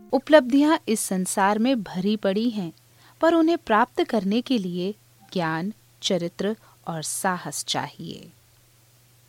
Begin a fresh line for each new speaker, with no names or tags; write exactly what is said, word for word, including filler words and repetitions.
उपलब्धियां इस संसार में भरी पड़ी हैं, पर उन्हें प्राप्त करने के लिए ज्ञान, चरित्र और साहस चाहिए।